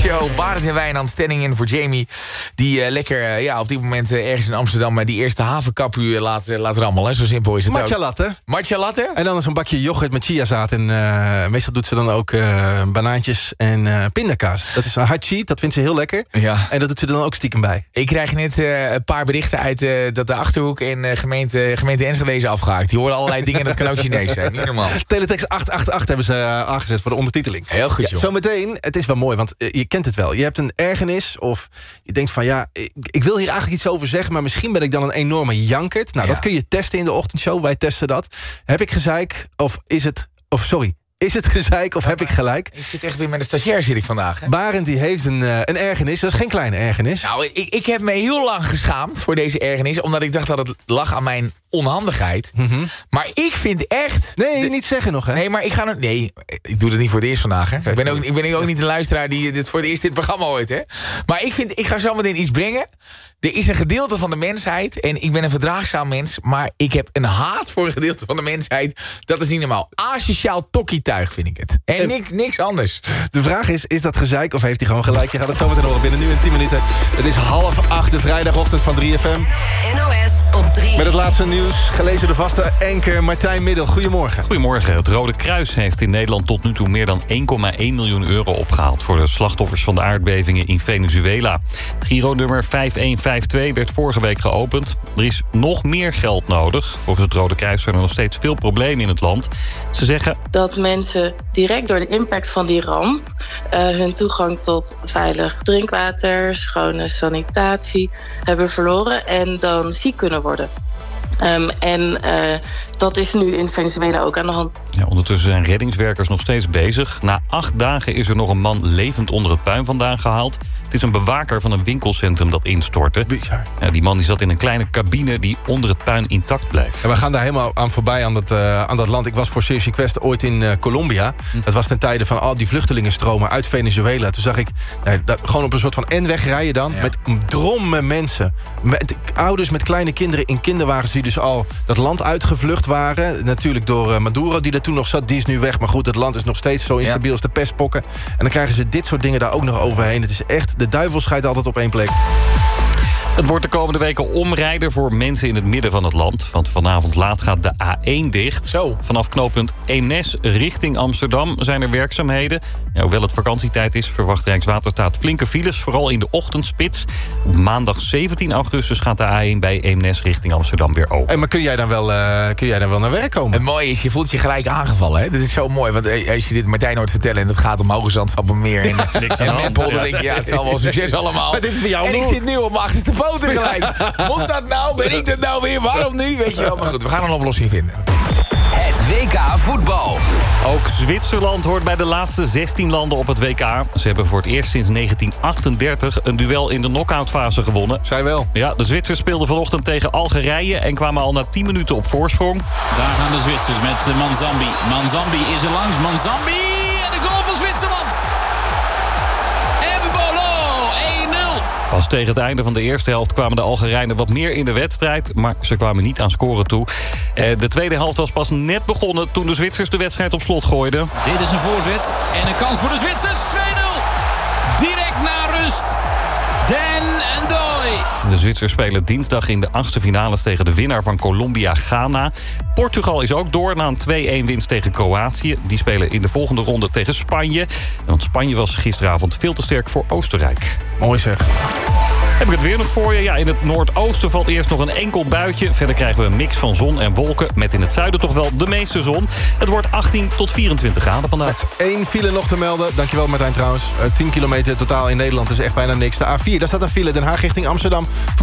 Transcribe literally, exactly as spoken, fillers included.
ochtendshow. Barend en Wijnand, standing in voor Jamie. Die uh, lekker uh, ja, op dit moment uh, ergens in Amsterdam... Uh, die eerste havenkapu uh, laat, uh, laat rammelen. Zo simpel is het Matcha ook. latte. Matcha latte. En dan zo'n bakje yoghurt met chiazaad. En uh, meestal doet ze dan ook uh, banaantjes en uh, pindakaas. Dat is een hard cheat, dat vindt ze heel lekker. Ja. En dat doet ze dan ook stiekem bij. Ik krijg net uh, een paar berichten uit uh, dat de Achterhoek... en uh, gemeente, gemeente Enschede is afgehaakt. Die horen allerlei dingen en dat kan ook Chinees zijn. Niet normaal. Teletext acht acht acht hebben ze uh, aangezet voor de ondertiteling. Heel goed, joh. Ja, zometeen, het is wel mooi, want uh, je kent het wel. Je hebt een ergernis of je denkt van ja, ik, ik wil hier eigenlijk iets over zeggen... maar misschien ben ik dan een enorme jankert. Nou, ja. dat kun je testen in de ochtendshow. Wij testen dat. Heb ik gezeik of is het... Of sorry, is het gezeik of ja, heb ik gelijk? Ik zit echt weer met een stagiair zit ik vandaag. Hè? Barend die heeft een, uh, een ergernis. Dat is geen kleine ergernis. Nou, ik, ik heb me heel lang geschaamd voor deze ergernis... omdat ik dacht dat het lag aan mijn onhandigheid. Mm-hmm. Maar ik vind echt... Nee, de, niet zeggen nog, hè? Nee, maar ik ga... Nee, ik doe het niet voor het eerst vandaag, hè? Ik ben ook, ik ben ook niet een luisteraar die dit voor het eerst dit programma hoort, hè? Maar ik vind, ik ga zo meteen iets brengen. Er is een gedeelte van de mensheid... en ik ben een verdraagzaam mens... maar ik heb een haat voor een gedeelte van de mensheid. Dat is niet normaal. Asociaal tokkietuig vind ik het. En, en niks, niks anders. De vraag is, is dat gezeik of heeft hij gewoon gelijk? Je gaat het zo meteen horen binnen nu in tien minuten. Het is half acht, de vrijdagochtend van drie F M. N O S op drie. Met het laatste nieuws, gelezen de vaste anker Martijn Middel. Goedemorgen. Goedemorgen. Het Rode Kruis heeft in Nederland tot nu toe meer dan één komma één miljoen euro opgehaald... voor de slachtoffers van de aardbevingen in Venezuela. Het Giro-nummer vijf een vijf twee werd vorige week geopend. Er is nog meer geld nodig. Volgens het Rode Kruis zijn er nog steeds veel problemen in het land. Ze zeggen dat mensen direct door de impact van die ramp... Uh, hun toegang tot veilig drinkwater, schone sanitatie hebben verloren... en dan ziek kunnen worden. Um, en uh, dat is nu in Venezuela ook aan de hand. Ja, ondertussen zijn reddingswerkers nog steeds bezig. Na acht dagen is er nog een man levend onder het puin vandaan gehaald. Het is een bewaker van een winkelcentrum dat instortte. Bizar. Ja, die man die zat in een kleine cabine die onder het puin intact bleef. En we gaan daar helemaal aan voorbij aan dat, uh, aan dat land. Ik was voor Search Quest ooit in uh, Colombia. Hm. Dat was ten tijde van al die vluchtelingenstromen uit Venezuela. Toen zag ik nee, dat, gewoon op een soort van N-weg rijden dan. Ja. Met drommen mensen. Met, ouders met kleine kinderen in kinderwagens die dus al dat land uitgevlucht waren. Natuurlijk door uh, Maduro die daar toen nog zat. Die is nu weg. Maar goed, het land is nog steeds zo instabiel ja. als de pestpokken. En dan krijgen ze dit soort dingen daar ook nog overheen. Het is echt... De duivel schijt altijd op één plek. Het wordt de komende weken omrijden voor mensen in het midden van het land. Want vanavond laat gaat de A één dicht. Zo. Vanaf knooppunt Eemnes richting Amsterdam zijn er werkzaamheden. Ja, hoewel het vakantietijd is, verwacht Rijkswaterstaat flinke files. Vooral in de ochtendspits. Op maandag zeventien augustus gaat de A één bij Eemnes richting Amsterdam weer open. Hey, maar kun jij, dan wel, uh, kun jij dan wel naar werk komen? Het mooie is, je voelt je gelijk aangevallen. Hè? Dit is zo mooi, want als je dit Martijn hoort vertellen... en het gaat om Hoogezand-Sappemeer en, ja, en Meppel... dan denk je, ja, het zal wel succes allemaal. Maar dit is bij jou en nog. Ik zit nu op mijn achterste poten gelijk. Moet dat nou? Ben ik dat nou weer? Waarom nu? Weet je wel, maar goed, we gaan een oplossing vinden. Het W K voetbal. Ook Zwitserland hoort bij de laatste zestien landen op het W K. Ze hebben voor het eerst sinds negentien achtendertig een duel in de knock-outfase gewonnen. Zij wel. Ja, de Zwitsers speelden vanochtend tegen Algerije en kwamen al na tien minuten op voorsprong. Daar gaan de Zwitsers met Manzambi. Manzambi is er langs. Manzambi en de goal van Zwitserland. Pas tegen het einde van de eerste helft kwamen de Algerijnen wat meer in de wedstrijd... maar ze kwamen niet aan scoren toe. De tweede helft was pas net begonnen toen de Zwitsers de wedstrijd op slot gooiden. Dit is een voorzet en een kans voor de Zwitsers. twee nul. Direct naar rust. Den Ndoye. De Zwitsers spelen dinsdag in de achtste finales tegen de winnaar van Colombia-Ghana. Portugal is ook door na een twee-een winst tegen Kroatië. Die spelen in de volgende ronde tegen Spanje. Want Spanje was gisteravond veel te sterk voor Oostenrijk. Mooi zeg. Heb ik het weer nog voor je? Ja, in het noordoosten valt eerst nog een enkel buitje. Verder krijgen we een mix van zon en wolken. Met in het zuiden toch wel de meeste zon. Het wordt achttien tot vierentwintig graden vandaag. Eén file nog te melden. Dankjewel Martijn trouwens. Uh, tien kilometer totaal in Nederland is echt bijna niks. De A vier, daar staat een file. Den Haag richting Amsterdam.